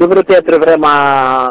devrait être vraiment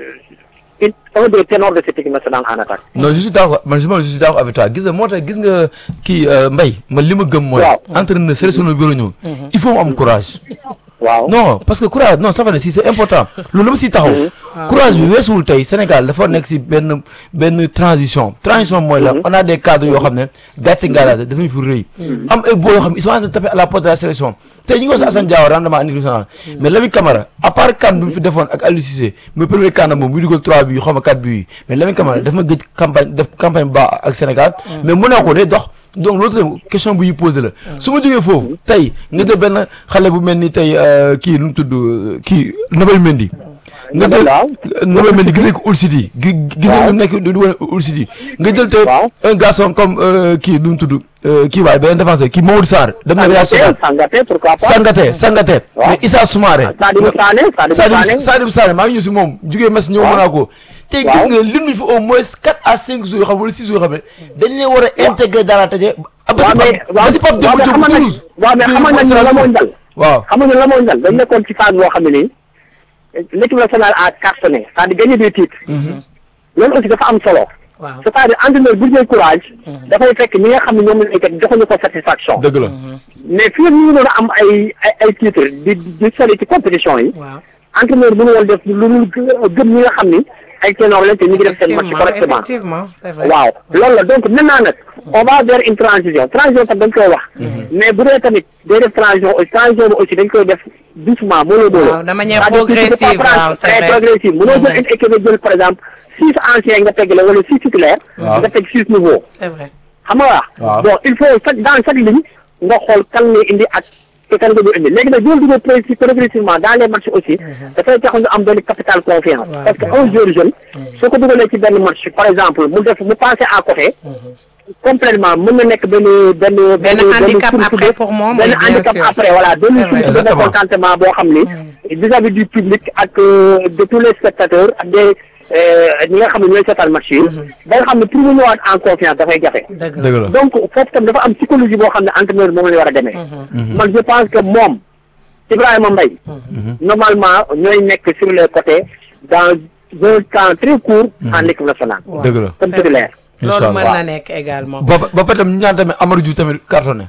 un des ténors de cette équipe nationale en attaque. non je suis d'accord man je suis d'accord avec toi gis nga moo tax gis nga kii Mbaye man li ma gëm mooy. entraîneur sélectionneur bi war a ñëw. il faut mu am courage. waaw non parce que courage non ça va ne si c'est important loolu la ma siy taxaw. courage bi weesuwul tey Sénégal dafa nekk si benn transition mooy la on a des cadres yoo xam ne gàcce ngalaate dafa fi rëy. am ay boo yoo xam ne ils sont en train de taper à la porte de la sélection tey ñu ngi wax si Assane Diao rendement en équipe nationale mais Lamine Camara à part CAN bi mu fi defoon ak Aliou Cissé muy premier CAN moom muy dugal 3 buts xaw ma 4 buts yi mais Lamine Camara daf ma gëj campagne ba ak Sénégal mais mën naa ko day dox. donc loolu question bu ñu posé la su ma jógee foofu tey nga jël benn xale bu mel ni tey kii nu mu tudd kii Nabil Mendy nga jël Nabil Mendy gis nañ ko Hull City gis nañ nekk du wane Hull City nga jël tey un garçon comme kii nu mu tudd kii waaye benn défenseur kii Mamadou Sarr dem na Sangaté mais Issa Soumaré Sadibou Sané maa ngi ñëw si moom jugee Metz ñëw Monaco tey gis nga lim nañ fi au moins 4 à 5 jours yoo xam wala 6 jours yoo xam ne dañ leen war a intégrer dans la taje ba si Pape Demba Diop Toulouse mais xamal nañ la moo njal waaw xamal nañ la moo njal dañ nekkoon ci phase boo xam ne nii l'équipe nationale a cartonné c'est-à-dire gagné des titres loolu aussi dafa am solo c'est-à-dire entraîneur bu jël courage dafay fekk ñi nga xam ne ñoom lañ teg joxuñu ko satisfaction dëgg la mais fii ñu ngi doon am ay titres di sori ci compétition yi entraîneur bu ñu woon def lu gëm ñi nga xam ni ay ténor lañ te ñu ngi def seen match correctement effectivement c'est vrai waaw loolu la donc maintenant nag on va vers une transition tam dañ koy wax mais bu dee tamit day def transition bi aussi dañ koy def doucement waaw de manière progressive waaw c'est vrai progressive mënoo jël une équipe jël par exemple 6 anciens nga teg la wala 6 titulaires nga teg 6 nouveaux c'est vrai xam nga bon il faut dans chaque ligne nga xool kan ngay indi ak te kan nga ñu indi léegi nag ñoom duñu progressivement dans les matchs aussi dafay tax nga am benn capital confiance parce que un joueur jeune soo ko dugalee ci benn match par exemple mu passé à côté complètement mën na nekk benn handicap après pour moom benn handicap après voilà benn source de contentement boo xam ni vis-à-vis du public ak de tous les spectateurs ak des ñi nga xam ne ñooy seetaan match yi ba nga xam ne pour mu ñëwaat en confiance dafay jafe donc foofu tam dafa am psychologie boo xam ne entraîneur moom la war a demee man je pense que moom Ibrahima Mbaye normalement ñooy nekk sur les côtés dans un temps très court en équipe nationale dëgg la comme titulaire loolu mën na nekk également ba pare tam ñu ñaan tamit Amadou Diouf tamit cartonné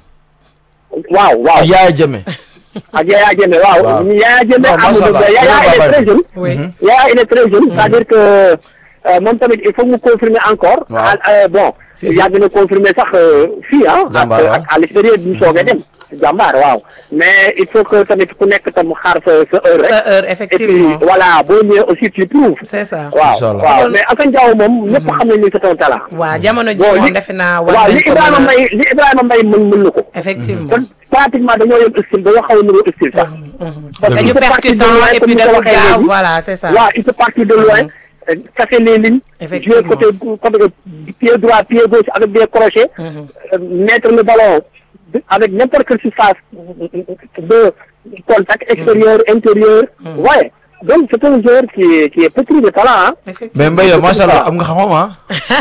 waaw Yaya Jammeh ak Yaya Jammeh waaw Yaya Jammeh Yaya il est très jeune Yaya il est très jeune c'est-à-dire que moom tamit il faut mu confirmer encore bon yàgg na confirmer sax fii à l'extérieur bi ñu soogee dem jàmbaar waaw mais il faut que tamit ku nekk tam xaar sa heure rek sa heure effectivement et puis voilà boo ñëwee aussi tu prouves c'est ça waaw mais Assane Diao moom ñëpp xam nañ ni c'est un talent waaw jamono ji moom defe naa waaw li Ibrahima Mbaye mën na ko effectivement kon pratiquement dañoo yem style dañoo xaw a niroo style sax dañu percutant et puis dañu gaaw voilà c'est ça waaw il peut partir de loin casser les lignes jouer côté pied droit pied gauche avec des crochets mettre le ballon avec n'importe quelle surface de contact extérieur, intérieur. Ouais. Donc c'est un joueur qui est pétri de talent. Mais Mbaye, machallah, am nga xam ah.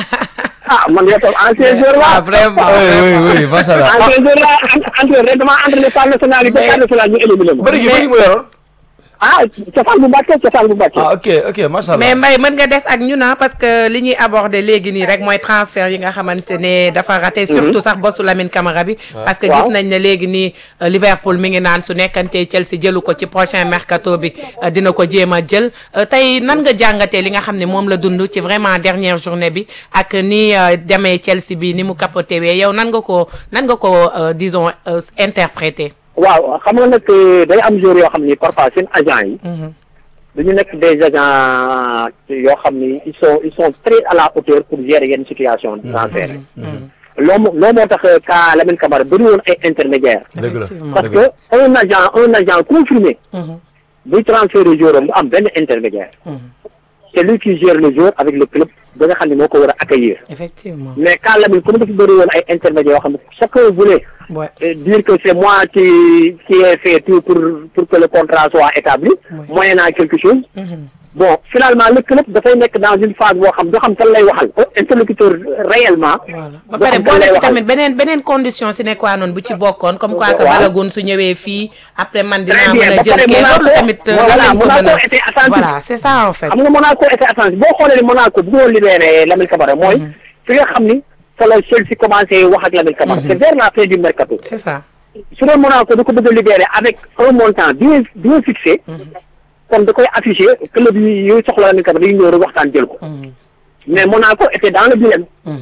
Ah, man yow ancien joueur là. Ah vraiment. Oui, machallah. Ancien joueur là, dama entraîné par nationalité, par national ñu éliminé ma. Bari mu yoroon. Ah, cosaan bu Mbàkke. Ah ok, machallah. Mais Mbaye mën nga des ak ñun parce que li ñuy aborder léegi nii rek mooy transfert yi nga xamante ne dafa raté surtout sax bossu Lamine Camara bi parce que gis nañ ne léegi nii Liverpool mi ngi naan su nekkantee Chelsea jëlu ko ci prochain mercato bi dina ko jéem a jël tey nan nga jàngatee li nga xam ne moom la dund ci vraiment dernière journée bi ak ni demee Chelsea bi ni mu capoté wee yow nan nga ko disons interpréter. waaw xam nga nag day am joueurs yoo xam ni parfois seen agents yi. dañu nekk des agents yoo xam ni ils sont très à la hauteur pour gérer yenn situation transfert loolu moo tax ka Lamine Camara bëri woon ay intermédiaires. parce que un agent confirmé. buy transférer joueur am du am benn intermédiaire. c'est lui qui gère le joueur avec le club ba nga xam ne moo ko war a accueillir. effectivement mais ka Lamine comme dafa bëri woon ay intermédiaires yoo xam ne chacun voulait. dire que c'est moi qui ai fait tout pour que le contrat soit établi, moyennant quelque chose. bon finalement le club dafay nekk dans une phase boo xam doo xam kan lay waxal interlocuteur réellement. voilà ba pare boole ci tamit beneen condition sine qua non bu ci bokkoon comme quoi que Balogun su ñëwee fii après man dinaa mën a jël kii loolu tamit Monaco était attentif voilà c'est ça en fait. xam nga Monaco était attentif boo xoolee Monaco bu doon libéré Lamine Camara mooy fi nga xam ni fa la Chelsea commencé wax ak Lamine Camara c'est vers la fin du mercato. c'est ça. su dee Monaco da ko bëgg a libéré avec un montant bien fixé. kon da koy affiché club yi soxla Lamine Camara dañuy ñëw rek waxtaan jël ko. mais Monaco était dans le dilemme.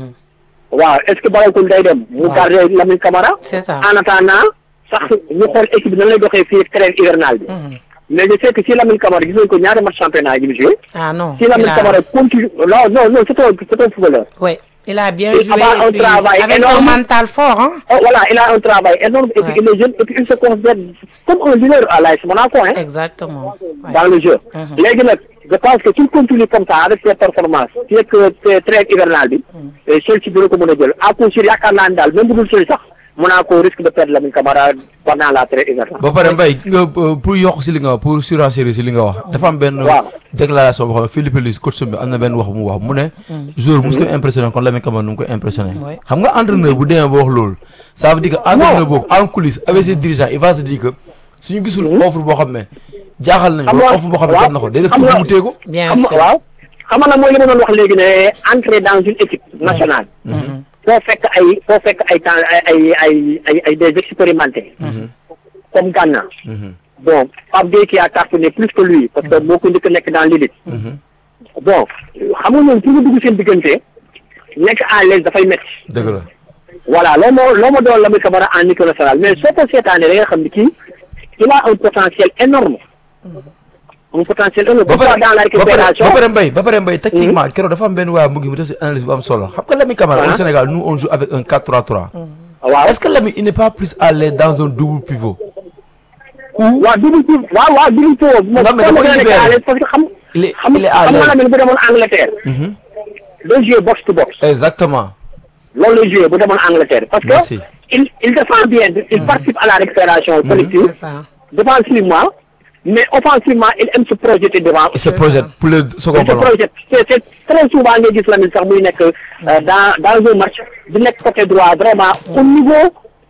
waaw est-ce que Balogun day dem. mu garder Lamine Camara. c'est ça en attendant sax ñu xool équipe bi nan lay doxee fii trêve hivernale bi. mais je sais que si Lamine Camara gis nañ ko ñaari match championnat yi mu joué. ah non si Lamine Camara continue non c'est un footballeur. oui il a bien joué un travail avec énorme. un mental fort hein. Voilà il a un travail énorme et puis il est jeune et puis il se considère comme un leader à l'AS Monaco hein. exactement dans le jeu. léegi nag je pense que s'il continue comme ça avec ses performances fii ak trêve hivernale bi. Chelsea dina ko mën a jël à coup sûr yaakaar naa ne daal même bu dul Chelsea sax Monaco risque de perdre Lamine Camara pendant la trêve hivernale. ba pare Mbaye nga pour yokk si li nga wax pour surenchérir si li nga wax. dafa am benn déclaration boo xam ne Philippe Luis coach bi am na benn wax bu mu wax mu ne. joueur bu su ko impressionné kon Lamine Camara nu mu ko impressionné. xam nga entraîneur bu demee ba wax loolu. ça veut dire que entraîneur boobu en coulisses avec ses dirigeants il va se dire que suñu gisul offre boo xam ne jaaxal nañu. wala offre boo xam ne jot na ko day def tout mu téego. bien sûr waaw xam nga mooy li ma doon wax léegi ne entrer dans une équipe nationale. foo fekk ay temps ay des expérimentés. comme Gana. bon Pape Gueye qui a cartonné plus que lui parce que moo ko njëkk a nekk dans l'élite. bon xam nga ñoom pour nga dugg seen diggante nekk à l'aise dafay métti. dëgg la. voilà loo ma doon Lamine Camara en équipe nationale mais soo ko seetaanee da nga xam ne kii il a un potentiel énorme. un potentiel énorme. ba pare dans la récupération ba pare Mbaye techniquement keroog dafa am benn waaye mu ngi mu def si analyse bu am solo xam nga Lamine Camara au Sénégal nous on joue avec un 4-3-3. waaw est-ce que Lamine il n'est pas plus à l'aise dans un double pivot. ou waaw double pivot waaw double pivot. non mais dafa libéré parce que xam. il est à l'aise xam nga Lamine bu demoon Angleterre. day jouer box to box. exactement. loolu lay jouer bu demoon Angleterre. parce que Merci. il défend bien il participe à la récupération collective. c'est ça défensivement mais offensivement il aime se projeter devant. il se projette pour le second il se ballon. projette c'est très souvent ngay gis Lamine sax muy nekk dans un match di nekk côté droit vraiment au niveau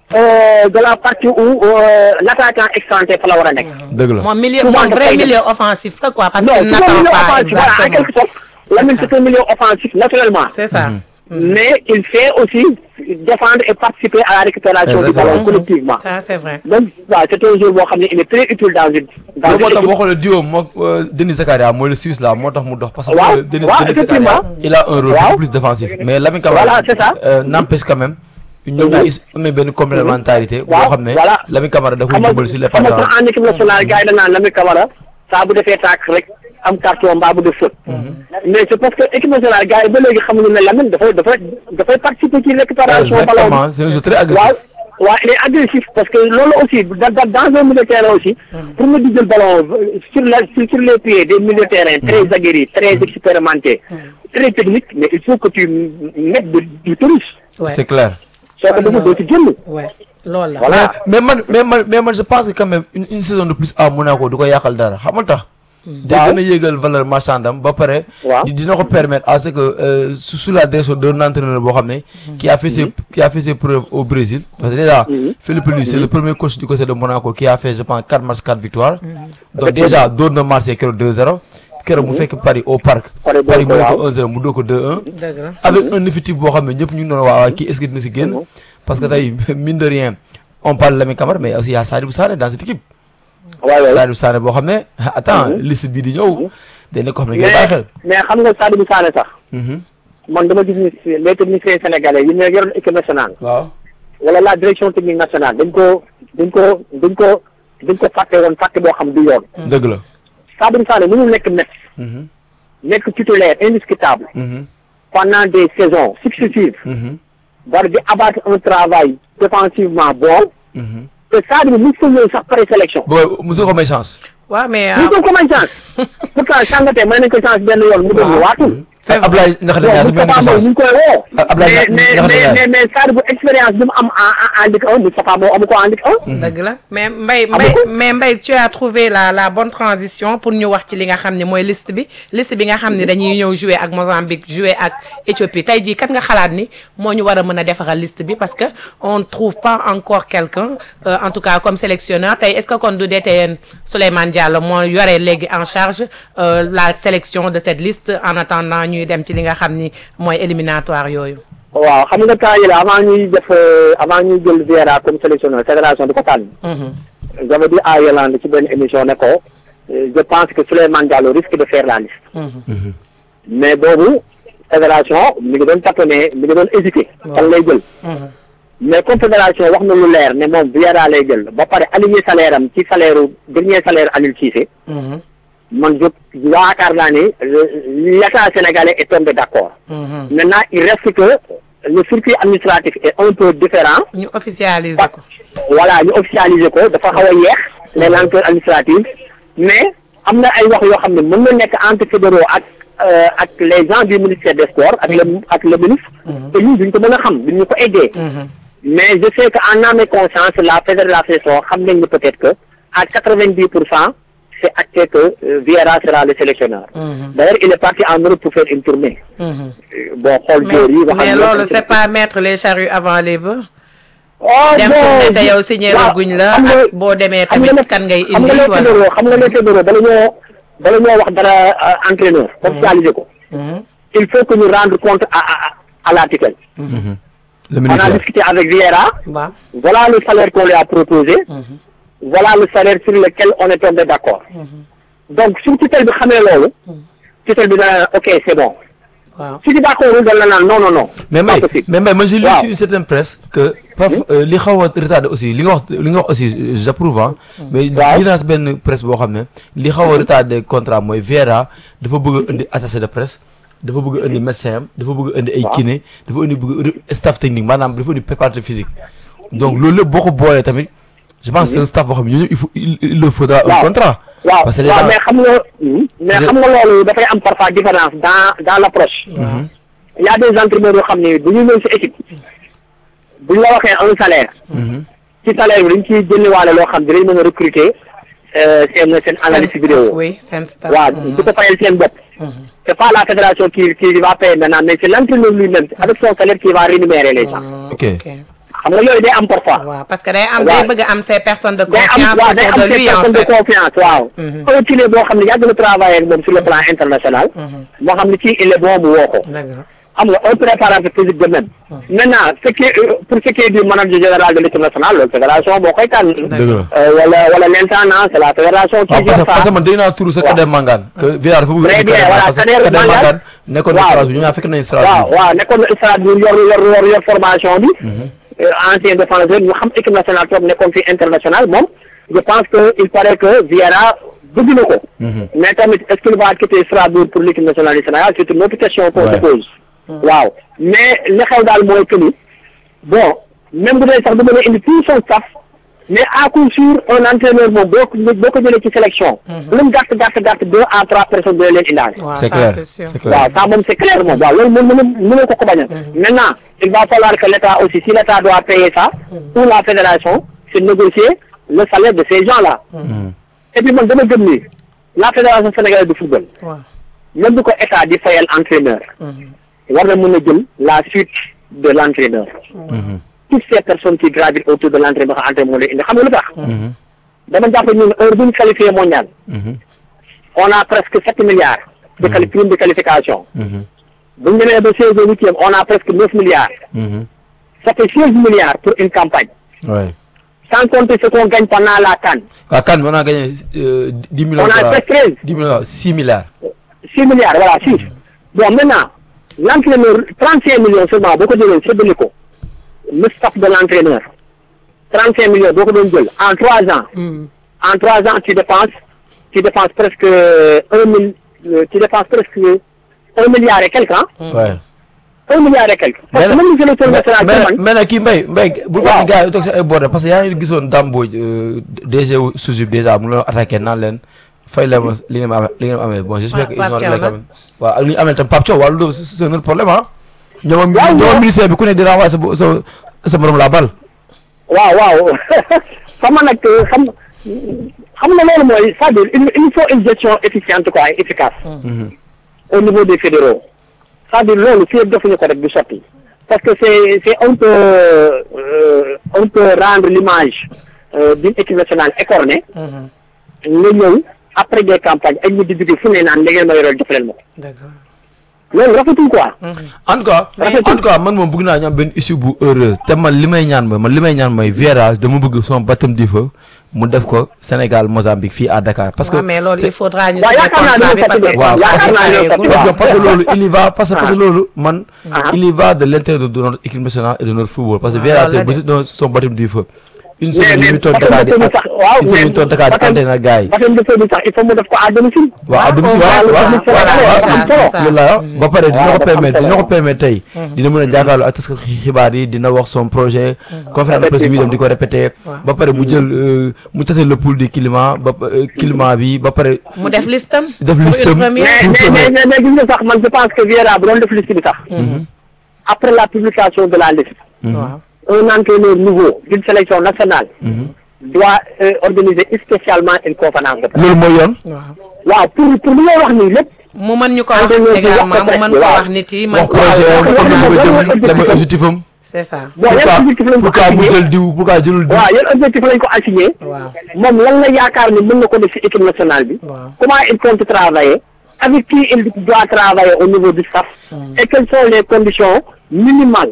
de la partie où l'attaquant excentré fa la war a nekk. dëgg la moom milieu moom vrai milieu offensif la quoi parce non qu'il c'est un n'attend milieu pas offensif voilà en exactement quelque sorte Lamine c'est un milieu offensif naturellement. c'est ça mais il fait aussi défendre et participer à la récupération du ballon collectivement. ça c'est vrai donc waaw c'est un joueur boo xam ne il est très utile dans une. loolu moo tax boo xoolee duo moom Denis Zakaria mooy le Suisse là moo tax mu dox. parce que waaw Denis effectivement Zakaria il a un rôle beaucoup plus défensif. mais Lamine Camara voilà c'est ça. n'empêche quand même. ñoom ñaar amee benn complémentarité. boo xam ne voilà Lamine Camara da koy dimbali sur les xam nga en équipe nationale gars yi dañ naan Lamine Camara saa bu defee tàkk rek am carton mbaa bu def faute. mais c'est parce que équipe nationale gars yi ba léegi xamuñu ne Lamine dafay participer ci récupération ballon. exactement c'est un jeu très agressif. waaw il est agressif parce que loolu aussi dans un milieu de terrain aussi. pour nga di jël ballon sur les pieds des milieux de terrain très aguerris très expérimentés. très techniques mais il faut que tu mettes du tennis. c'est clair. soo ko defee doo ci génn. ouais loolu la. voilà mais man je pense que quand même une saison de plus à Monaco du ko yàqal dara xam nga tax. day gën a yéegal valeur marchande am ba pare. dina ko permettre à ce que sous la direction d'un entraîneur boo xam ne. qui a fait ses preuves au Brésil. parce que déjà Philippe Luis c'est le premier coach du côté de Monaco qui a fait je pense 4 matchs 4 victoires. donc déjà door na Marseille keroog 2-0. keroog mu fekk Paris au parc. Paris mu ne ko 1-0 mu doo ko 2-1. avec un effectif boo xam ne ñëpp ñu ngi doon waaw kii est-ce que dina si génn. parce que tey mine de rien on parle Lamine Camara mais aussi y a Sadibou Sané dans cette équipe. Sadibou Sané boo xam ne attends liste bii di ñëw. day nekk ko xam ne ngay bàyyi xel. mais xam nga Sadibou Sané sax. man dama gis ni les techniciens sénégalais yi ne yor équipe nationale. waaw wala la direction technique nationale dañ ko fàtte woon fàtte boo xam du yoon. dëgg la. Sadibou Sané mënul nekk Metz. nekk titulaire indiscutable. pendant des saisons successives. war di abattre un travail défensivement bon. te Sadibou mu fa ñëw sax présélection. booy mosoo ko may chance. waaw mais mu ko may chance. pourtant Sangaté may nañ ko chance benn yoon mu dem waatul. Ablaye ndax da ngaa Moustapha Mbow ñu ngi koy woo. mais Sadio bu expérience bi mu am en Ligue 1 Moustapha Mbow amu ko en Ligue 1. dëgg la mais Mbaye tu as trouvé la bonne transition pour ñu wax ci li nga xam ne mooy liste bi nga xam ne dañuy ñëw jouer ak Mozambique jouer ak Éthiopie tey jii kat nga xalaat ni moo ñu war a mën a defaral liste bi parce que on ne trouve pas encore quelqu'un en tout cas comme sélectionneur tey est-ce que kon du DTN Souleymane Diallo moo yore léegi en charge la sélection de cette liste en attendant ñuy dem ci li nga xam ni mooy éliminatoire yooyu. waaw xam nga temps yii la avant ñuy jël Vieira comme sélectionneur fédération di ko tànn. j'avais dit à Yolande ci benn émission ne ko je pense que Souleymane Diallo risque de faire la liste. mais boobu fédération mi ngi doon tâtonner mi ngi doon hésiter. kan lay jël. mais comme fédération wax na lu leer ne moom Vieira lay jël ba pare aligné salaire am ci dernier salaire Aliou Cissé. man yaakaar naa ni l'État sénégalais est tombé d'accord. Maintenant il reste que le circuit administratif est un peu différent. ñu officialiser ko. voilà ñu officialiser ko dafa xaw a yéex les lenteurs administratives mais am na ay wax yoo xam ne mën na nekk entre fédéraux ak les gens du ministère des sports ak le ministre. te ñun duñ ko mën a xam duñ ñu ko eggee. mais je sais que en âme et conscience la fédération xam nañ ne peut-être que à 90%. c'est acté que Vieira sera le sélectionneur. D'ailleurs, il est parti en Europe pour faire une tournée. Bon, mais loolu c'est pas mettre les charrues avant les bœufs. dem tournée te yow signé guñ la ak boo demee tamit kan ngay indi wala xam nga les fédéraux bala ñoo wax dara entraîneur officialisé ko. il faut que ñu rendre compte à la tutelle. Le ministère. On a discuté avec Vieira. Voilà le salaire qu'on lui a proposé. Voilà le salaire sur lequel on est tombé d'accord. Donc su tutelle bi xamee loolu. tutelle bi dana ok c'est bon. waaw su ci d'accord dañ la naan non. mais moi j'ai lu sur une certaine presse que li xaw a retardé aussi li nga wax aussi j'approuve mais li naa si benn presse boo xam ne li xaw a retardé contrat mooy Vieira dafa bëgg a indi attaché de presse dafa bëgg a indi médecin am dafa bëgg a indi ay kiné dafa bëgg staff technique maanaam dafa indi préparateur physique donc loolu lépp boo ko boolee tamit je pense que c'est un staff boo xam ne il leur faudra un contrat. parce que mais xam nga loolu dafay am parfois différence dans l'approche. Il y a des entraîneurs yoo xam ne bu ñu ñëw ci équipe bu ñu la waxee un salaire. ci salaire bi dañ ciy jëndiwaale loo xam dinañ mën a recruter seen analyse vidéo. oui seen staff. waaw di ko fayal seen bopp. c'est pas la fédération qui va payer maintenant mais c'est l'entraîneur lui-même avec son salaire qui va rémunérer les gens. ok. xam nga yooyu day am parfois. waaw parce que day bëgg am ces personnes de confiance autour de lui en fait. de confiance waaw. un kiné boo xam ne yàgg na travailler ak moom sur le plan international. moo xam ne ci il est bon mu woo ko. xam nga un préparateur physique de même. maintenant pour ce qui est du manager général de l'équipe nationale loolu fédération boo koy tànn. wala l'intendant c'est la fédération. qui gère ça parce que man dégg naa turu sa Kader Mangane. que Vieira dafa bëgg. très bien voilà Kader Mangane nekkoon na Strasbourg ñu ñaa fekk nañu Strasbourg. waaw nekkoon na Strasbourg yor formation bi. ancien défenseur ñu xam équipe nationale toog nekkoon fi international moom je pense que il paraît que Vieira bëgg na ko. mais tamit est-ce qu'il va quitter Strasbourg pour l'équipe nationale du Sénégal c'est une autre question qu'on se pose. waaw mais li xew daal mooy que ni bon même bu dee sax du mën a indi tout son staff mais à coup sûr un entraîneur moom boo ko jëlee ci sélection. lu mu gàtt 2 à 3 personnes dina leen indaale. c'est clair waaw ça moom c'est clair moom waaw loolu moom mënoo ko bañal. maintenant il va falloir que l'État aussi si l'État doit payer ça. ou la fédération c'est négocier le salaire de ces gens-là. et puis man dama gëm ni la fédération sénégalaise de football. même bu ko État di fayal entraîneur. war na mën a jël la suite de l'entraîneur. toutes ces personnes qui gravitent autour de l'entraîneur entraîneur lay indi xam nga lu tax. dama jàpp ñun heure bu ñu qualifié mondial. on a presque 7 milliards. de prime de qualification. bu ñu demee ba 16e 8e on a presque 9 milliards. ça fait 16 milliards pour une campagne. Ouais. Sans compter ce qu'on gagne pendant la CAN. La CAN, on a gagné 10 millions. On a fait 13. 10 millions, 6 milliards. 6 milliards, voilà, 6. Bon, maintenant, l'entraîneur, 35 millions seulement, beaucoup de gens, c'est de l'écho. Le staff de l'entraîneur, 35 millions, beaucoup de gens, en 3 ans. En 3 ans, tu dépenses presque 1 milliard et quelques, hein? Ouais. 1 milliard et quelques. Parce que même le sélecteur national, mais nag kii Mbaye bu fekkee gars yi toog si ay border parce que yaa ngi gisoon Dame Mbodj DG Sojub déjà mu la attaqué naan leen fay la ma li ngeen amee bon j'espère que ils ont réglé Pape quand même waaw ak li ñu amee tam Pape Thiaw waaw loolu c'est un autre problème ah ñoom ministère bi ku nekk dina envoyé sa morom la balle waaw xam nga nag xam nga loolu mooy c'est-à-dire il faut une gestion efficiente quoi et efficace au niveau des fédéraux c'est-à-dire loolu fii defuñu ko rek du sotti parce que c'est un peu rendre l'image d'une équipe nationale écornée nga ñëw après des campagnes ay nit di jóge fu ne naan da ngeen ma yoreel jox leen ma ko loolu rafetul quoi. en tout cas man moom bëgg naa ñu am benn issue bu heureuse te man li may ñaan mooy Vieira dama bëgg son baptême du feu mu def ko Sénégal Mozambique fii à Dakar. parce que mais loolu il faudra ñu parce que loolu il y va parce que loolu man. il y va de l'intérêt de notre équipe nationale et de notre football parce que Vieira tey bu son baptême du feu. une semaine yu ñu toog Dakar di entraîné na gars yi. baptême de feu bi sax il faut mu def ko à domicile. waaw à domicile waaw ba pare dina ko permettre tey. dina mën a jàkkaarloo ak taskatu xibaar yi dina wax son projet. conférence de presse bi dem di ko répété. ba pare mu jël mu tase le pouls du climat bi ba pare. mu def listam. mais gis nga sax man je pense que Vieira bu doon def liste bi sax. après la publication de la liste. un entraîneur nouveau d'une sélection nationale doit organiser spécialement une conférence de presse. loolu mooy yoon. waaw pour li ngay wax nii lépp. mu mën ñu ko wax également mu mën ko wax nit yi mën ko wax objectif am. c'est ça. bon yan objectif lañ ko pourquoi mu jël diw pourquoi jëlul diw. waaw yan objectif lañ ko assigné. moom lan la yaakaar ni mën na ko def ci équipe nationale bi. comment il compte travailler. avec qui il doit travailler au niveau du staff. et quelles sont les conditions minimales.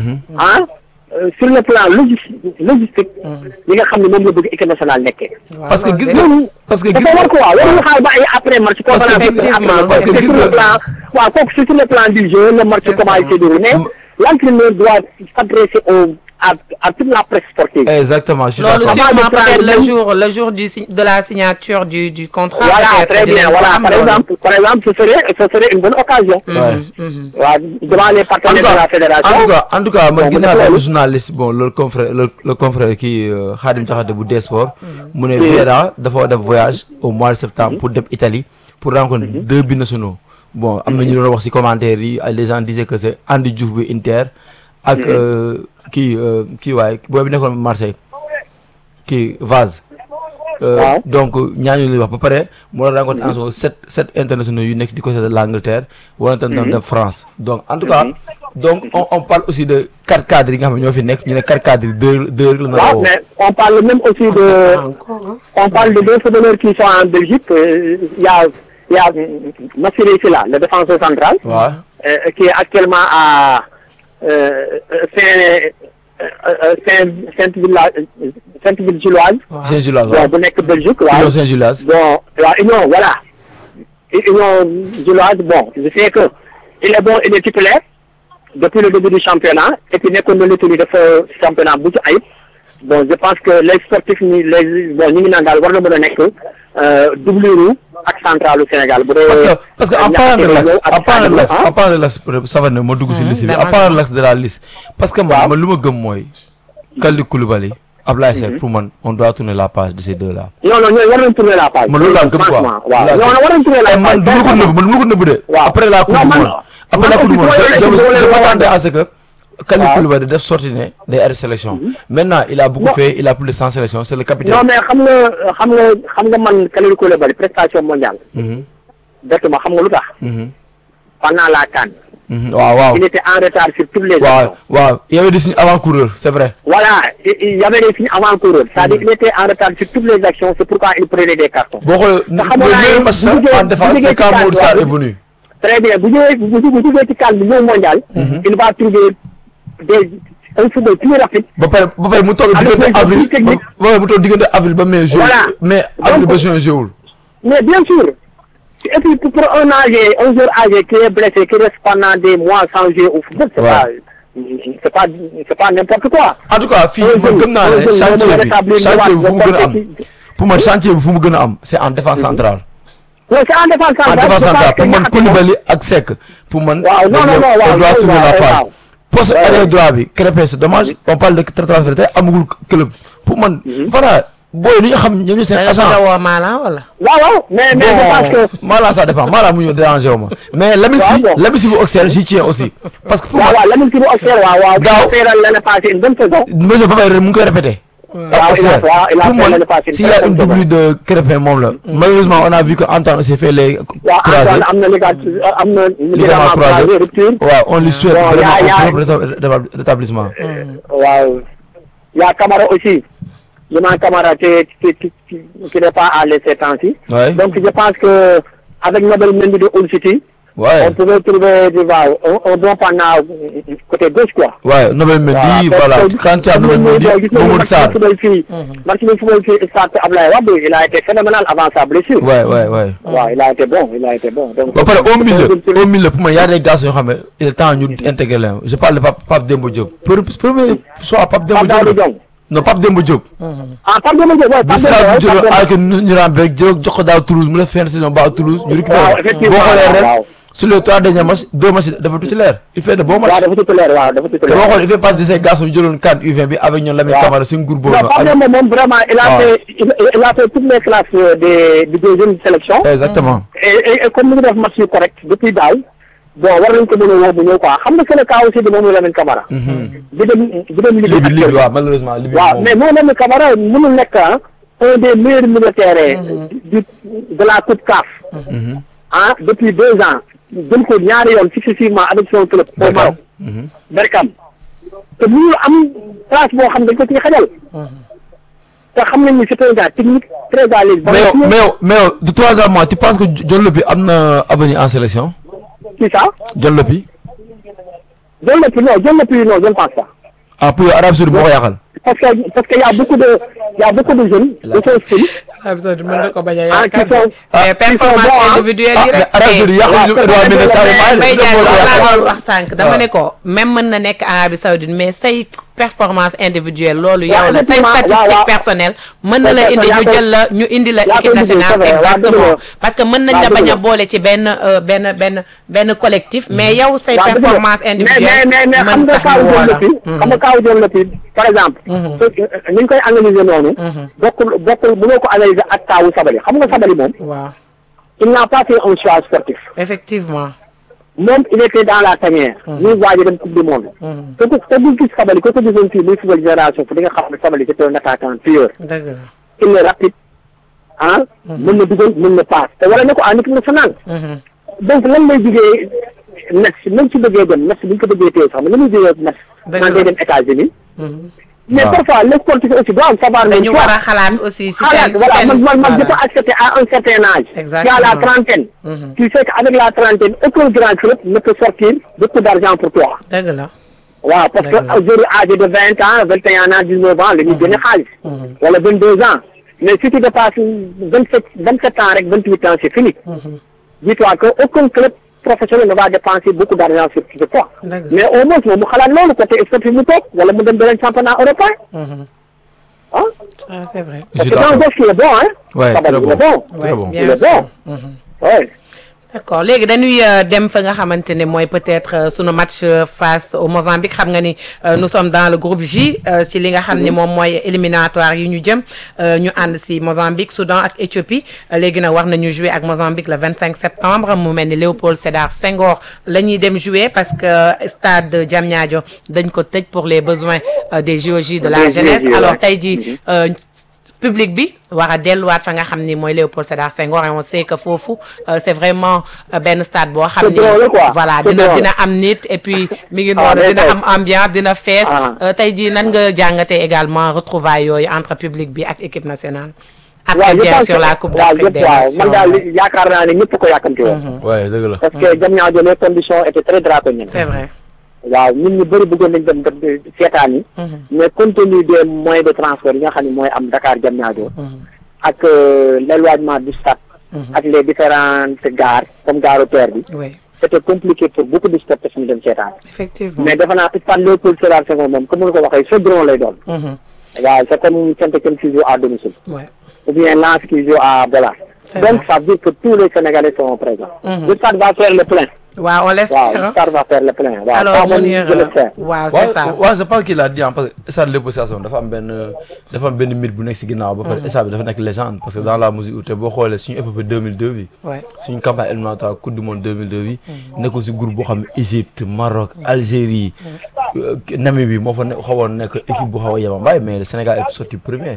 Sur le plan logistique yi nga xam ne moom la bëgg équipe nationale nekkee. parce que gis nga dafa war ko waaw waruñu xaar ba ay après match. parce que sur le plan waaw kooku sur le plan du jeu le match comment il se déroule mais l'entraîneur doit s'adresser à toute la presse sportive. Exactement. loolu sûrement peut-être le jour de la signature du contrat. Voilà très bien voilà par exemple ce serait une bonne occasion. waaw devant les partenaires de la fédération. en tout cas man gis naa benn journaliste bon le confrère kii Khadim Diakhaté bu D-Sport. mu ne Vieira dafa def voyage au mois de septembre pour dem Italie pour rencontrer deux binationaux. bon am na ñu doon wax ci commentaire yi les gens disaient que c'est Andy Diouf bu Inter ak. kii waaye booy bi nekkoon Marseille kii Vaz. donc ñaañu lay wax ba pare moo la rencontré en sept internationaux yu nekk du côté de l'Angleterre wala tamit de France donc en tout cas donc on parle aussi de 4 cadres yi nga xam ne ñoo fi nekk ñu ne 4 cadres yi deux la na mais on parle même aussi de deux footballeurs qui sont en Belgique il y a Massiré Sylla le défenseur central qui est actuellement à Saint-Gilloise. Saint-Gilloise bon bu nekk Belgique waaw. Union Saint-Gilloise. bon waaw Union voilà. Union Gilloise bon je sais que il est bon il est titulaire depuis le début du championnat et puis nekkoon na léegi dafa championnat bu ci ayib bon je pense que les sportifs ñi ñu ngi naan daal war na mën a nekk doublure ak centralu Sénégal bu dee. parce que en parlant de l'axe Savané moo dugg si liste bi en parlant de l'axe de la liste. parce que man lu ma gëm mooy. Kalidou Koulibaly Ablaye Seck pour man on doit tourner la page de ces deux là. non ñooy war nañ tourner la page. man loolu laa gëm quoi waaw war nañ tourner la page. man du ma ko nëbb de. après la coupe du monde je m'attendais à ce que. Kalidou Koulibaly def sorti ne day arrêté sélection. maintenant il a beaucoup fait il a plus de 100 sélections c'est le capitaine. non mais xam nga man Kalidou Koulibaly prestation mondiale. exactement xam nga lu tax. pendant la CAN. waaw il était en retard sur toutes les actions. waaw il y avait des signes avant-coureurs c'est vrai. voilà il y avait des signes avant-coureurs c'est-à-dire il était en retard sur toutes les actions c'est pourquoi il prenait des cartons. boo xoolee le meilleur match en défense c'est quand Mamadou Sarr est venu. très bien bu jógee ci CAN bi ñëw mondial. il va trouver un football plus rapide. ba pare mu toog diggante avril ba mai juin. mais avril ba juin juin. mais bien sûr. et puis pour un joueur âgé qui est blessé qui reste pendant des mois sans jouer au football c'est pas n'importe quoi. en tout cas fii man gëm naa ne chantier bi fu mu gën a am pour man chantier bi fu mu gën a am c'est en défense centrale. non c'est en défense centrale pour man Koulibaly ak Seck pour man. waaw non on doit tourner la page. poste arrière droit bi Krépin c'est dommage on parle de transfert te amagul club pour man voilà. booy lu ñu xam ñooñu seen da nga agent. bëgg a woo Malang wala. waaw mais je pense que. Malang ça dépend Malang mu ñu dérangé wu ma mais Lamine Sy bon. Lamine Sy bu Auxerre j'y tiens aussi parce que pour moi waaw Lamine Sy bu Auxerre waaw. Daaw. feeral l'année passée une bonne saison. monsieur Papa mu ngi koy répété. waaw il a Pour moi, fait l'année passée s'il y a une doublure de Krépin moom la malheureusement on a vu que Antoine aussi fait les waaw croisés. Antoine am na Ligament ligament croisé. croisé rupture. waaw on lui souhaite Bon, vraiment un prompt rétablissement. waaw y a Camara aussi. Limamou Camara qui n'est pas à l'aise ces temps-ci. Ouais. Donc je pense que avec Nobel Mendy de Hull City, Ouais. on pouvait trouver un bon pendant côté gauche quoi. Ouais, Nobel Mendy, voilà. Quand tu as Nobel Mendy, Mamoud Sarr. Martin football fii stade Abdoulaye Wade, il a été phénoménal avant sa blessure. Ouais. Ouais, il a été bon. Donc, Ba pare au milieu pour moi y a des gars yoo xam ne il est temps ñu intégrer leen je parle de Pape Demba Diop. Premier choix Pape Demba Pape Daouda Diop. Diong. Non Pape Demba Diop. Pape Demba Diop, ouais, Pape Bis Demba ñu jëloon Diop. avec ñu Nuremberg jox ko daaw Toulouse mu la fin de saison ba Toulouse ñu récupéré. Waaw, effectivement, boo xoolee ren waaw. sur les 3 derniers matchs 2 matchs dafa titulaire il fait de bons matchs. waaw dafa titulaire te boo xoolee il fait partie de ces garçons yu jëloon CAN U20 bi avec ñoom Lamine Camara seen groupe boobu non Pape Demba moom vraiment il a fait toutes les classes de deuxième sélection. Exactement. Et comme ni ngi def match yu correct depuis daaw bon war nañ ko mën a woo bu ñëw quoi xam nga c'est le cas aussi de moom Lamine Camara. di dem Libi waaw malheureusement Libi waaw mais moom Lamine Camara mënul nekk un des meilleurs militaires de la Coupe CAF. Depuis 2 ans jël ko ñaari yoon successivement avec son club au Maroc. Berkane te mënul am place boo xam dañ ko ciy xajal. te xam nañ ni c'est un gars technique très à l'aise. mais de 3 ans mois tu penses que John Lopy am na avenir en sélection. Qui ça? John Lopy. John Lopy non, je ne pense pas. Ah pour Arabie Saoudite boo ko yàqal. Parce que y a beaucoup de jeunes de son style. Absolument mën na ko bañ a Ah, qui yaakaar. sont mais performance individuelle yi rek. Arabie Saoudite yàqal ñu Edouard Mendy Mbaye Diagne laa doon wax sànq dama ne ko même mën na nekk Arabie Saoudite mais say performance individuelle loolu yow la say statistique personnelle mën na la indi ñu jël la ñu indi la équipe nationale exactement parce que mën nañ la bañ a boole ci benn collectif mais yow say performance individuelle mais xam nga kaaw John Lopy xam nga kaaw John Lopy par exemple ni ñu koy analyser noonu bokkul mënoo ko analyser ak kaawu Sabaly xam nga Sabaly moom waaw il n'a pas fait un choix sportif effectivement moom il était dans la tanière ñuy waaj a dem coupe du monde te bu gis Sabaly ko gisoon fii muy football génération fu di nga xam ne Sabaly c'est un attaquant pur dëgg la il est rapide mën na dugal mën na passe te wala na ko en équipe nationale donc lan lay jugee Metz même si bëggee dem Metz bu ñu ko bëggee téye sax la muy jugee Metz man day dem États-Unis mais parfois les sportifs aussi doivent savoir dañu war a xalaat aussi si seen voilà man je peux accepter à un certain âge exactement tu as la trentaine tu sais qu'avec la trentaine aucun grand club ne peut sortir beaucoup d'argent pour toi dëgg la waaw parce que aujourd'hui âgé de 20 ans 21 ans 19 ans la ñuy gën a xaalis wala 22 ans mais si tu dépasses 27 ans rek 28 ans c'est fini dis-toi que aucun club professionnel ne va dépenser beaucoup d'argent sur toi mais au moins moom mu xalaat loolu côté sportif mu toog wala mu dem beneen championnat européen c'est vrai parce que dans ce qui est bon ouais très bon très bon il est bon ouais d'accord léegi dañuy dem fa nga xamante ne mooy peut-être sunu match face au Mozambique xam nga ni nous sommes dans le groupe J si li nga xam ni moom mooy éliminatoire yi ñu jëm ñu ànd si Mozambique Soudan ak Éthiopie léegi nag war nañu jouer ak Mozambique le 25 septembre mu mel ni Léopold Sédar Senghor la ñuy dem jouer parce que stade Diamniadio dañ ko tëj pour les besoins des JOJ de la jeunesse alors tey jii public bi war a delluwaat fa nga xam ni mooy Léopold Sédar Senghor et on sait que foofu c'est vraiment benn stade boo xam ni voilà dina am nit et puis mi ngi noonu dina am ambiance dina fees tey jii nan nga jàngatee également retrouvailles yooyu entre public bi ak équipe nationale ak bien sûr la coupe d'Afrique des Nations man daal yaakaar naa ne ñëpp ko yàkkamti woon ouais dëgg la parce que Diamniadio les conditions étaient très draconiennes c'est vrai waaw nit ñi bëri bëggoon nañ dem seetaan yi mais compte tenu des moyens de transport yi nga xam ne mooy am Dakar Diamniadio ak l'éloignement du stade ak les différentes gares comme gare terre bi c'était compliqué pour beaucoup de sportifs ñu dem seetaan effectivement mais defe naa stade Léopold Sédar Senghor moom comme ni ko waxee chaudron lay doon waaw c'est comme Saint-Étienne qui joue à domicile ou bien Lens qui joue à Bollard donc ça veut dire que tous les Sénégalais seront présents le stade va faire le plein waaw on l'espère. Sarr va faire le plein. waaw alors moom Mounir je l'espère. waaw c'est ça. waaw je pense qu'il a dit parce que stade Léopold Sédar Senghor dafa am benn mythe bu nekk si ginnaaw ba pare stade bi dafa nekk légende parce que dans la mesure où te boo xoolee suñu épopée 2002 bi suñu campagne éliminatoire coupe du monde 2002 bi nekkoon si groupe boo xam ne Égypte Maroc Algérie Namibie moo fa xawoon nekk équipe bu xaw a yemambaay mais le Sénégal est sorti premier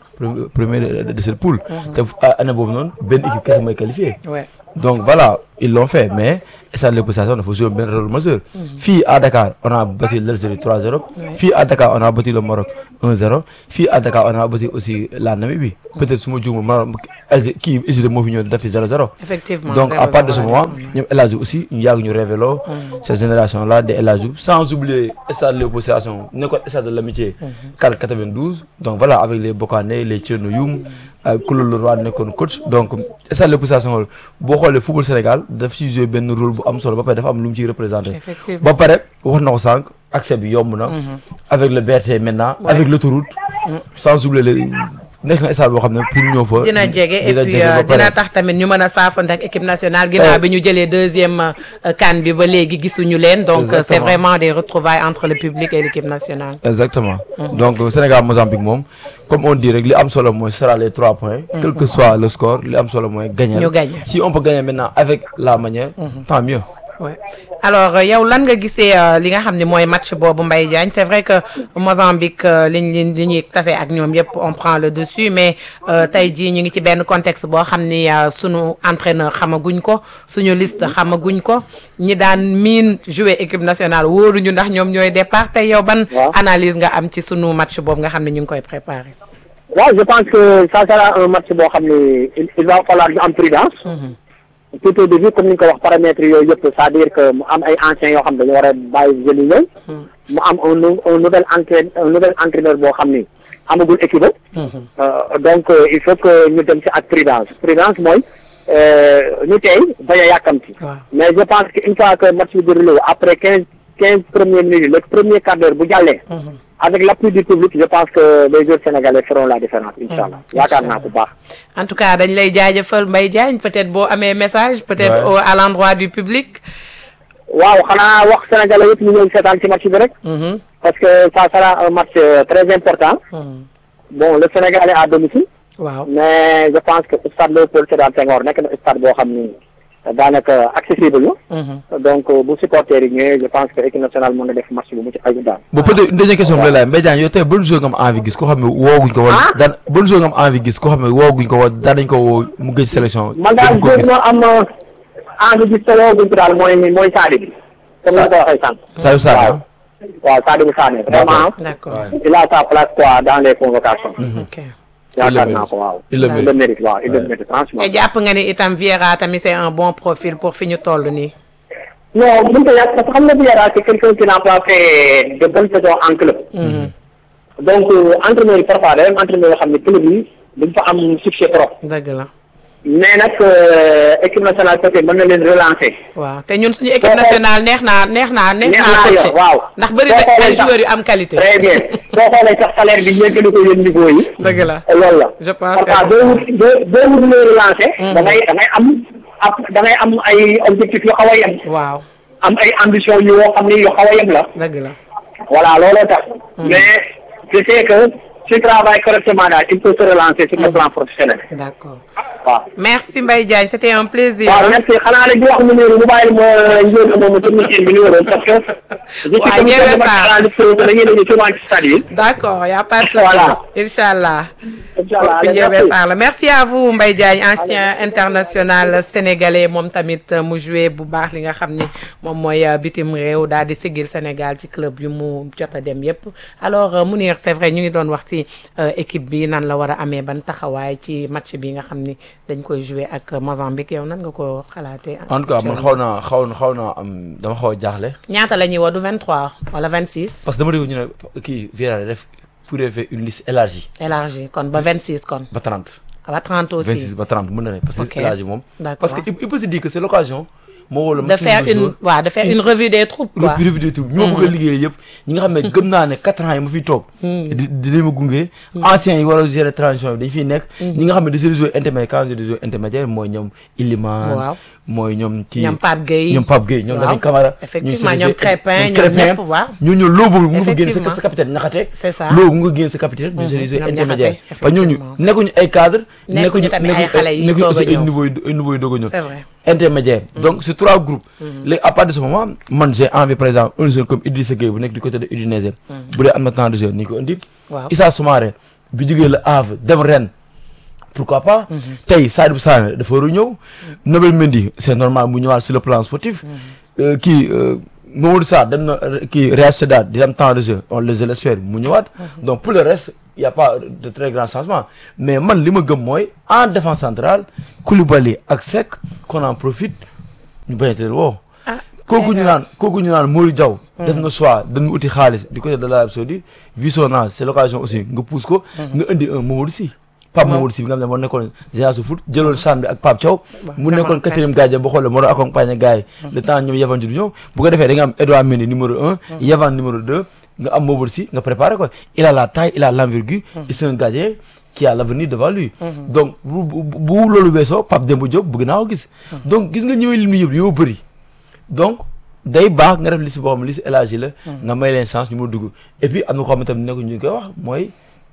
de cette poule te année boobu noonu benn équipe kese mooy qualifié donc voilà ils l'ont fait mais stade Léopold Sédar Senghor dafa jouer benn rôle majeur fii à Dakar on a battu l'Algérie 3-0 fii à Dakar on a battu le Maroc 1-0 fii à Dakar on a battu aussi la Namibie peut-être su ma juumul Maroc kii Égypte moo fi ñëw def fi 0-0 effectivement donc à partir de ce moment ñoom El Hadji aussi ñu yàgg ñu révélo cette génération là de El Hadji sans oublier stade Léopold Sédar Senghor nekkoon stade de l'amitié 92 donc voilà avec les Bocandé les Thierno Youm Koulou Leroy nekkoon coach donc stade Léopold Sédar Senghor boo xoolee football Sénégal daf ci jouer benn rôle bu am solo ba pare dafa am lu mu ciy représenté ba pare wax na ko sànq accès bi yomb na avec le BRT maintenant avec l'autoroute sans oublier nekk na stade boo xam ne pour ñëw fa dina jege et puis dina tax tamit ñu mën a saafante ak équipe nationale ginnaaw bi ñu jëlee deuxième CAN bi ba léegi gisuñu leen donc c'est vraiment des retrouvailles entre le public et l'équipe nationale exactement donc Sénégal Mozambique moom comme on dit rek li am solo mooy sera les 3 points quel que soit le score li am solo mooy gagner ñu gagner si on peut gagner maintenant avec la manière tant mieux ouais alors yow lan nga gisee li nga xam ne mooy match boobu Mbaye Diagne c'est vrai que Mozambique li ñuy tase ak ñoom yëpp on prend le dessus mais tey jii ñu ngi ci benn contexte boo xam ni sunu entraîneur xamaguñ ko suñu liste xamaguñ ko ñi daan miin jouer équipe nationale wóoruñu ndax ñoom ñooy départ tey yow ban analyse nga am ci sunu match boobu nga xam ne ñu ngi koy préparer. waaw je pense que ça sera un match boo xam ne il va falloir ñu am prudence. tout au début comme ni nga ko wax paramètres yooyu yëpp c'est-à-dire que mu am ay anciens yoo xam ne dañu war a bàyyi jeunes yi ñëw mu am un nouvel entraîneur boo xam ni amagul équipe donc il faut que ñu dem ci ak prudence mooy ñu tey bañ a yàkkamti mais je pense que une fois que match bi déroulé après quinze premières minutes le premier quart d'heure bu jàllee avec l'appui du public je pense que les joueurs sénégalais feront la différence inchallah yaakaar naa bu baax. en tout cas dañ lay jaajëfal Mbaye Diagne peut-être boo amee message peut-être à l'endroit du public. waaw xanaa wax sénégalais yëpp ñu ñëw seetaan ci match bi rek. parce que ça sera un match très important. bon le Sénégal est à domicile. waaw mais je pense que stade Léopold Sédar Senghor nekk na stade boo xam ni daanaka accessible na. donc bu supporters yi ñëwee je pense que équipe nationale mën na def match bu mucc ayib daal. bon peut-être une dernière question bi la laaj Mbaye Diagne yow tey ban joueur nga am envie gis ko xam ne wooguñ ko woon. daan ban joueur nga am envie gis ko xam ne wooguñ ko woon daan nañ ko woo mu gëj sélection. man daal joueur moo am envie gis te wooguñ ko daal mooy Sadio bi. comme ni ko waxee sànq. Sadio Sané waaw Sadio Sané vraiment. d'accord il a sa place quoi dans les convocations. ok. yaakaar naa ko waaw. il le mérite waaw il le mérite franchement. et jàpp nga ni itam Vieira tamit c'est un bon profil pour fi ñu toll nii. non mënut a yàgg parce que xam nga Vieira c'est quelqu'un qui n'a pas fait de bonnes saisons en club. donc entraîneur yi parfois day am entraîneur yoo xam ne club yi duñ fa am succès trop. dëgg la. mais nag équipe nationale peut-être mën na leen relancer. waaw te ñun suñu équipe nationale neex naa coaché waaw ndax bëri na ay joueurs yu am qualité. très bien soo xoolee sax salaire bi yëkkali ko yéen niveau yi. dëgg la loolu la. je pense que parce que doo wut loo relancer. da ngay am ay objectifs yu xaw a yem. waaw am ay ambition yu yoo xam ne yu xaw a yem la. dëgg la. voilà looloo tax. mais je sais que s'il travaille correctement daal il peut se relancer sur le plan professionnel. d'accord. waaw merci Mbaye Diagne c'était un plaisir. waaw merci xanaa rek di wax numéro mu bàyyi ma njëriñ moom technicien bi numéro parce que. waaw ñëwee saa d'accord y a pas de souci. Voilà. Inchallah. Inch'Allah merci à vous Mbaye Diagne ancien international sénégalais moom tamit mu joué bu baax li nga xam ni moom mooy bitim réew daal di sigil Sénégal ci club yu mu jot a dem yépp alors Mounir c'est vrai ñu ngi doon wax ci équipe bi nan la war a amee ban taxawaay ci match bi nga xam ni dañ koy jouer ak Mozambique yow nan nga ko xalaatee. en tout cas man xaw naa am dama xaw a jaaxle. ñaata la ñuy woo du 23 wala 26. parce que dama dégg ñu ne kii Vieira def pourrait faire une liste élargie. élargie kon ba 26 kon. ba 30. ba 30 aussi 26 ba 30 mën na ne parce que ok élargie moom. d'accord parce que il peut se dire que c'est l'occasion. moo wóolu de faire une revue des troupes quoi. revue des troupes ñoo bëgg a liggéey yëpp ñi nga xam ne gëm naa ne 4 ans yi ma fiy toog. dinañ ma gunge. anciens yi war a gérer transition bi dañ fiy nekk. ñi nga xam ne des joueurs intermédiaires quand je dis joueurs intermédiaires mooy ñoom Iliman. waaw mooy ñoom kii ñoom Pape Gueye ñoom Lamine Camara effectivement ñoom Crépin ñoom ñëpp waaw ñooñu loo boobu mu nga génn sa capitaine Niakhaté c'est ça loolu mu nga génn sa capitaine ñu c'est intermédiaire parce que ñooñu nekkuñu ay cadre nekkuñu tamit ay xale yi soog a ñëw ay niveau yu doog a ñëw c'est vrai intermédiaire donc c'est 3 groupes léegi à partir de ce moment man j'ai envie par exemple un jeune comme Idrissa Gueye bu nekk du côté de Udinese bu dee am na temps de jeu ni ko indi Issa Soumaré bi jógee Le Havre dem Rennes pourquoi pas tey Sadibou Sané dafa war a ñëw Nabil Mendy c'est normal mu ñëwaat sur le plan sportif kii Mamadou Sarr dem na kii Real Sociedad di am temps de jeu on l'espère mu ñëwaat donc pour le reste il y a pas de très grand changement mais man li ma gëm mooy en défense centrale Koulibaly ak Seck qu'on en profite ñu bañateel woo kooku ñu naan Mori Diaw def na choix dañu uti xaalis du côté de l'Arabie Saoudite vu son âge c'est l'occasion aussi nga pousse ko nga indi un Mamadou Sy Pape Mamadou Sy bi nga xam ne moo nekkoon génération foot jëloon CHAN bi ak Pape Thiaw mu nekkoon 4e gardien boo xoolee moo doon accompagner gars yi le temps ñoom Yehvan di ñëw bu ko defee da nga am Edouard Mendy numéro 1 Yehvan numéro 2 nga am Mamadou Sy nga préparé ko il a la taille il a l'envergure et c'est un gardien qui a l'avenir devant lui donc bu loolu weesoo Pape Demba Diop bëgg naa ko gis donc gis nga ñëwee lim ni yëpp yoo bëri donc day baax nga def liste boo xam ne liste élargie la nga may leen chance ñu mën a dugg et puis am na ko xam ne tamit nekk ñu koy wax mooy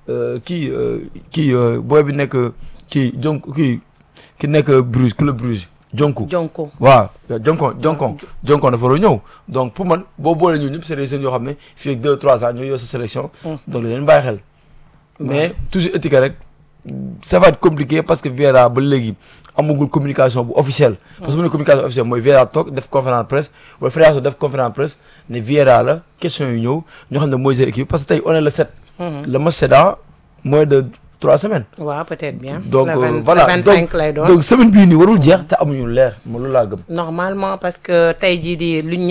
kii booy bi nekk kii ki nekk Bruges club Bruges Jonku waaw Jonkon dafa war a ñëw donc pour man boo boolee ñun ñëpp c'est des jeunes yoo xam ne fii ak 2-3 ans ñoo yor sa sélection donc leen bàyyi xel mais toujours éthique rek ça va être compliqué parce que Vieira ba léegi amagul communication bu officielle parce que mu ne communication officielle mooy Vieira toog def conférence presse wala fédération def conférence presse ne Vieira la question yu ñëw ñoo xam ne mooy seen équipe parce que tey on est le 7 le match c'est dans moins de 3 semaines. waaw peut-être bien. donc voilà 25 lay doon donc semaine bii nii warul jeex te amuñu leer ma loolu laa gëm. normalement parce que tey jii di lu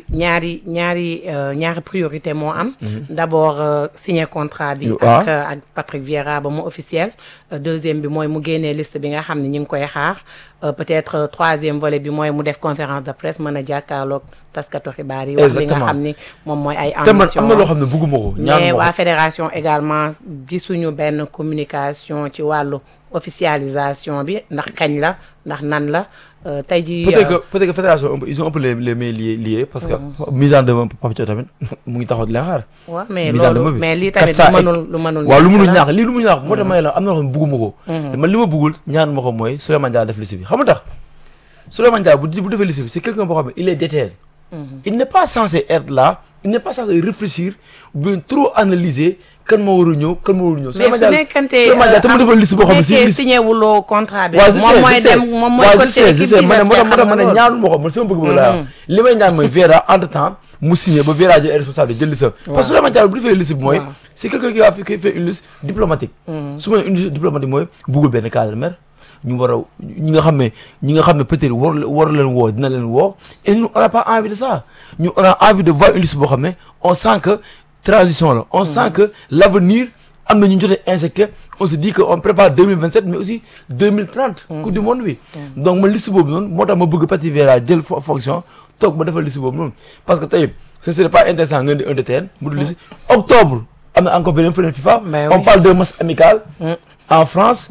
ñaari priorité moo am. d'abord signer contrat bi. ak Patrick Vieira ba mu officiel. deuxième bi mooy mu génnee liste bi nga xam ne ñu ngi koy xaar peut-être troisième volet bi mooy mu def conférence de presse mën a jàkkaarloog taskatu xibaar yi. wax li nga xam ni moom mooy ay ambition. te man am na loo xam ne bëgguma ko. mais waa fédération également gisuñu benn communication ci wàllu officialisation bi ndax kañ la ndax nan la tey jii. peut-être que fédération ils ont un peu les mains liées parce que. mise en demeure Pape Thiaw tamit mu ngi taxaw di leen xaar. waaw mais loolu mais lii tamit lu mënul. waaw lu mënul ñaax lii lu mu ñaax moo tax may la am na loo xam ne bëgguma ko. man li ma bëggul ñaan ma ko mooy Souleymane Ndiaye def liste bi xam nga tax Souleymane Ndiaye bu defee liste bi c'est quelqu'un boo xam ne il est déter. Il n'est pas censé être là il n'est pas censé réfléchir ou bien trop analyser kan moo war a ñëw kan moo war a ñëw. mais su nekkante te mu defal liste boo xam ne si signé wuloo contrat bi. moom mooy dem moom mooy continuer équipe bi ma ne ñaanu ma ko man sama bëgg-bëgg laa wax li may ñaan mooy Vieira entre temps mu signé ba Vieira jël responsable jël liste parce que Souleymane Ndiaye bu defee liste bi mooy c'est quelqu'un qui fait une liste diplomatique su ma une liste diplomatique mooy buggul benn cadre maire ñu war a ñi nga xam ne peut-être war leen woo dina leen woo et nous on n'a pas envie de ça ñu on a envie de voir une liste boo xam ne on sent que transition la on sent que l'avenir am na ñu jotee insecté on se dit que on prépare 2027 mais aussi 2030 coupe du monde bi donc man liste boobu noonu moo tax ma bëgg Patrick Vieira jël fonction toog ma defal liste boobu noonu parce que tey ce serait pas intéressant nga di un DTN mu dul liste octobre am na encore beneen feneen FIFA on parle de match amical en France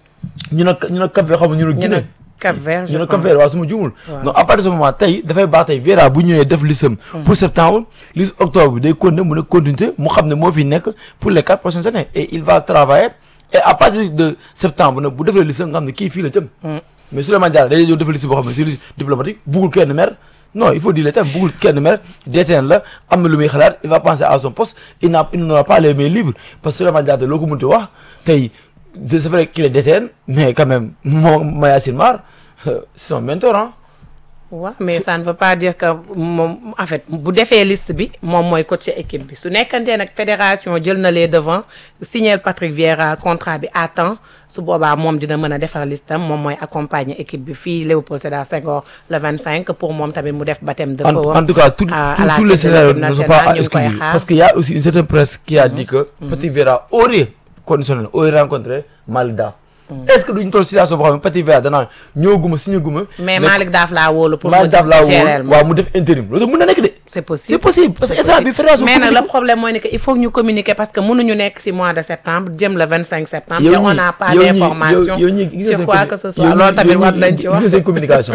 ñu ne Cap Vert xam nga ñu ne Guinée Cap-Vert ñu ne Cap-Vert waaw su ma juumul donc à partir de ce moment tey dafay baax tey Vieira bu ñëwee def listam pour septembre liste octobre bi day continuer mu ne continuité mu xam ne moo fi nekk pour les 4 prochaines années et il va travailler et à partir de septembre nag bu defee listam nga xam ne kii fii la jëm mais Souleymane Diallo day ñëw def liste boo xam ne c'est liste diplomatique buggul kenn mer non il faut dire les termes buggul kenn mer DTN la am na lu muy xalaat il va penser à son poste il n'aura pas les mains libres parce que Souleymane Diallo loo ko mënti wax tey c'est vrai qu'il est DTN mais quand même Mayacine Mar c'est son mentor hein. waaw mais ça ne veut pas dire que moom en fait bu defee liste bi moom mooy coach équipe bi su nekkantee nag fédération jël na les devants signer Patrick Vieira contrat bi à temps su boobaa moom dina mën a defar listam moom mooy accompagner équipe bi fii Léopold Sédar Senghor le 25 pour moom tamit mu def baptême de feu. En tout cas tous les scénarios ne sont pas à exclure parce qu'il y a aussi une certaine presse qui a dit que Patrick Vieira aurait conditionnel aurait rencontré Malick Daaf. est-ce que duñu toll situation boo xam ne Patrick Vieira danaa ñëwaguma signé guma. mais Malick Daaf laa wóolu pour Malick Daaf laa wóolu waaw mu def intérim loolu mën na nekk de. c'est possible parce que instant bi fédération. mais nag le problème mooy ne que il faut ñu communiquer parce que mënuñu nekk ci mois de septembre jëm le 25 septembre. te on n'a pas d'information sur quoi que ce soit loolu tamit war nañ ci wax. communication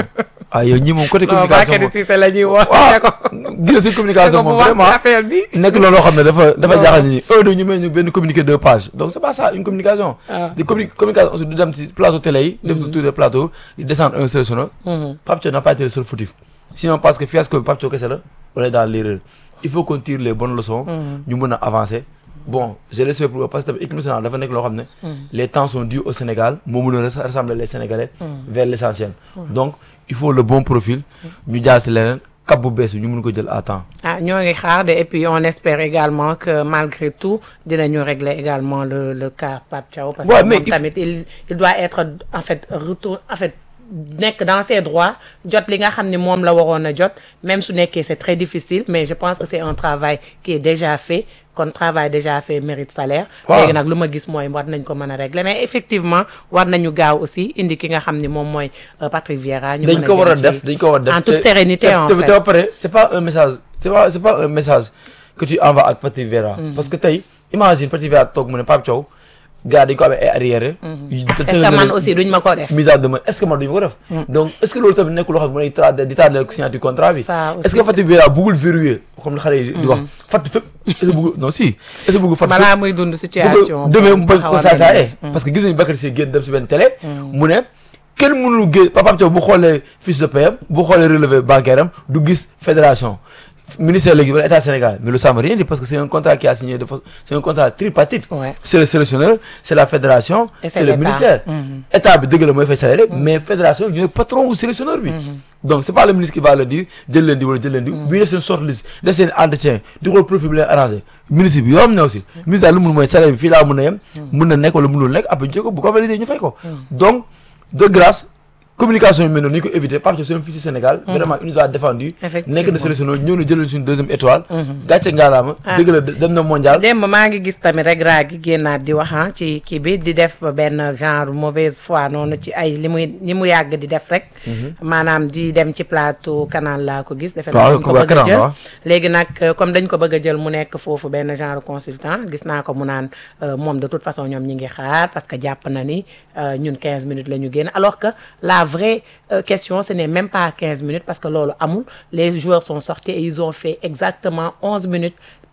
ah yow ñi moom côté non communication Bakary moom Cissé la ñuy wax. gis si communication moom vraiment affaire bi. nekk looloo xam ne dafa jaaxal nit ñi ñu mel ñu benn communiqué 2 pages donc c'est pas ça une communication. di communication aussi du dem ci plateau télé yi. def tout des plateaux di descendre un seul sonore. Pape Thiaw n'a pas été le seul fautif. sinon parce que fiasco bi Pape Thiaw kese la on est dans l'erreur. il faut qu'on tire les bonnes leçons. ñu mën a avancer. bon je respecte pour parce que équipe nationale dafa nekk loo xam ne. les temps sont dus au Sénégal moo mën a rassembler les Sénégalais. vers l'essentiel. donc il faut le bon profil. ñu jaar si leneen cap bu bees bi ñu mën ko jël à temps. ah ñoo ngi xaar de et puis on espère également que malgré tout dinañu régler également le cas Pape Thiaw. parce que moom tamit il doit être en fait nekk dans ses droits jot li nga xam ne moom la waroon a jot même su nekkee c'est très difficile mais je pense que c'est un travail qui est déjà fait kon travail déjà fait mérite salaire. léegi nag lu ma gis mooy war nañ ko mën a régler mais effectivement war nañu gaaw aussi indi ki nga xam ne moom mooy Patrick Vieira. ñu mën a dañ ko war a def en toute sérénité en fait. te ba pare c'est pas un message que tu envoies ak Patrick Vieira. parce que tey imagine Patrick Vieira toog mu ne Pape Thiaw gars dañu ko amee ay arrière. est-ce que man aussi duñ ma ko def. mise à demeure est-ce que man duñ ma ko def. donc est-ce que loolu tamit nekk loo xam ne mën di tardé signature contrat bi. est-ce que Patrick Vieira bëggul verrouiller comme li xale yi di wax. fàtt fépp est-ce que bëggul non si. est-ce que bëggul fàtt fépp balaa muy dund situation. demee mu bañ ko saasaayee. parce que gis nañu Bakary Cissé génn dem si benn télé. mu ne kenn mënul génn Pape Thiaw bu xoolee fiche de paie am bu xoolee relevé bancaire am du gis fédération. ministère léegi wala état Sénégal mais ça veut rien dire parce que c'est un contrat qui a signé c'est un contrat tripartite. c'est le sélectionneur c'est la fédération. c'est le ministère. état bi dëgg la mooy fay salaire mais fédération ñooy patron ou sélectionneur bi. donc c'est pas le ministre qui va le dire jël leen di wala jël leen di. bu ñu def seen shortlist def seen entretien di xool profil bi leen arrangé ministre bi yoo xam ne aussi. ministre daal lu mun mooy salaire bi fii laa mun a yem. mun na nekk wala munul nekk après ñu ko bu ko valider ñu fay ko. donc de grâce. communication yi mel noonu ni ñu ko éviter Pape Thiaw c'est un fils du Sénégal. vraiment il nous a défendu. nekk na sélectionneur ñëw na jëlee suñu 2e étoile. gàcce ngaalaama. dëgg la dem na mondial. démb maa ngi gis tamit rek raa gi génnaat di wax ci kii bi di def benn genre mauvaise foi noonu ci ay li mu yàgg di def rek. maanaam di dem ci plateau Canal laa ko gis. defe naa dañ ko bëgg a jël léegi nag comme dañ ko bëgg a jël mu nekk foofu benn genre consultant gis naa ko mu naan moom de toute façon ñoom ñi ngi xaar parce que jàpp na ni ñun 15 minutes la ñu génn alors que la vraie question ce n'est même pas 15 minutes parce que loolu amul les joueurs sont sortis et ils ont fait exactement 11 minutes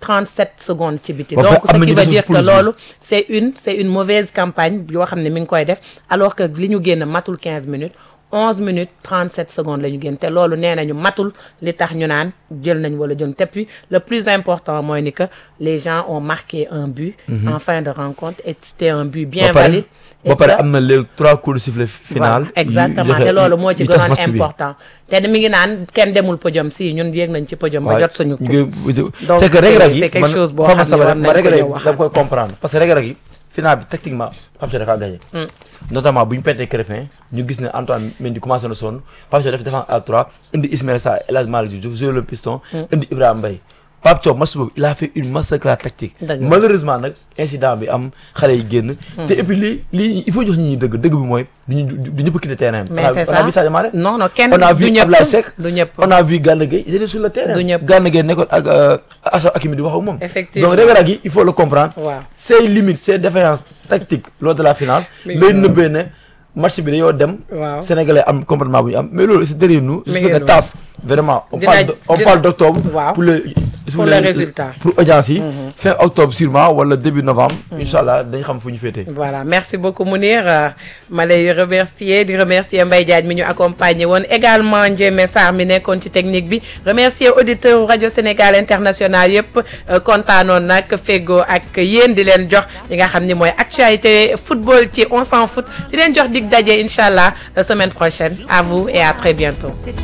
37 secondes ci biti donc ce qui veut dire que loolu c'est une mauvaise campagne yoo xam ne mi ngi koy def alors que li ñu génn matul 15 minutes 11 minutes 37 secondes la ñu génn te loolu nee nañu matul li tax ñu naan jël nañ wala jël te puis le plus important mooy ni que les gens ont marqué un but en fin de rencontre et c'était un but bien valide ba pare am na les 3 coups de sifflet final. exactement te loolu moo ci gënoon important te mi ngi naan kenn demul podium si ñun yéeg nañ ci podium ba jot suñu donc c'est que règle c'est quelque chose boo xam ne war nañ ko ñëw wax da koy comprendre parce que règle yi final bi tactiquement Pape Thiaw dafa gagné notamment bu ñu pété Crépin ñu gis ne Antoine Mendy commencé na sonn Pape Thiaw dafa défense à 3 indi Ismaïla Sarr El Hadji Malick Diouf joué le piston indi Ibrahima Mbaye Pape Thiaw match boobu il a fait une masterclass tactique malheureusement nag incident bi am xale yi génn te et puis lii il faut jox ñi dëgg bi mooy du ñëpp quitter terrain bi. mais c'est ça on a vu Sadio Mané non kenn on a vu Ablaye Seck du ñëpp on a vu Gana Gueye ils étaient sur le terrain. du ñëpp Gana Gueye nekkoon ak Achraf Hakimi di wax ak moom. effectivement donc règle yi il faut le comprendre. waaw ses limites ses défaillances tactiques lors de la finale. lay nëbbee ne match bi dañoo dem. Sénégalais am comportement bu ñu am mais loolu c'est derrière nous. je pense que TAS vraiment on parle d'octobre. pour le résultat pour audience yi. fin octobre sûrement wala début novembre. Inch'Allah dañ xam fu ñu féetee. voilà merci beaucoup Mounir ma lay remercier di remercier Mbaye Diagne mi ñu accompagner woon également Ndiémé Sarr mi nekkoon ci technique bi remercier auditeurs rajo Sénégal international yëpp kontaanoon nag feggoo ak yéen di leen jox li nga xam ni mooy actualité football ci on s'en fout di leen jox dig daje inch'Allah la semaine prochaine à vous et à très bientôt.